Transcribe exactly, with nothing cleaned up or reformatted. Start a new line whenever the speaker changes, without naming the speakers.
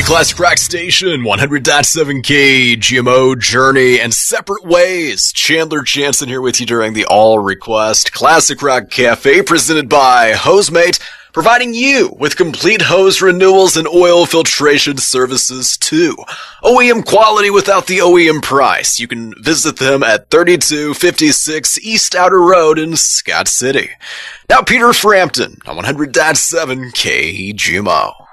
Classic Rock Station, one hundred point seven K, G M O, Journey, and Separate Ways. Chandler Jansen here with you during the All Request Classic Rock Cafe, presented by HoseMate, providing you with complete hose renewals and oil filtration services too. O E M quality without the O E M price. You can visit them at thirty-two fifty-six East Outer Road in Scott City. Now Peter Frampton on one hundred point seven K G M O.